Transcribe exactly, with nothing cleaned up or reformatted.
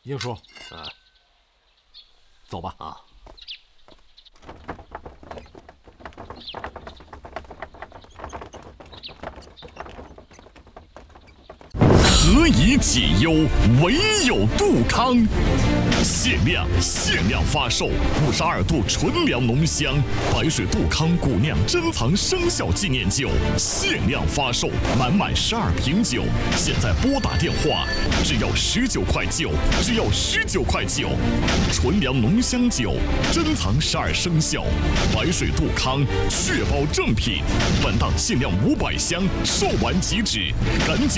英叔， 啊，走吧啊。 何以解忧，唯有杜康。限量限量发售五十二度纯粮浓香白水杜康古酿珍藏生肖纪念酒，限量发售，满满十二瓶酒，现在拨打电话，只要十九块九，只要十九块九。纯粮浓香酒，珍藏十二生肖，白水杜康，确保正品。本档限量五百箱，售完即止，赶紧。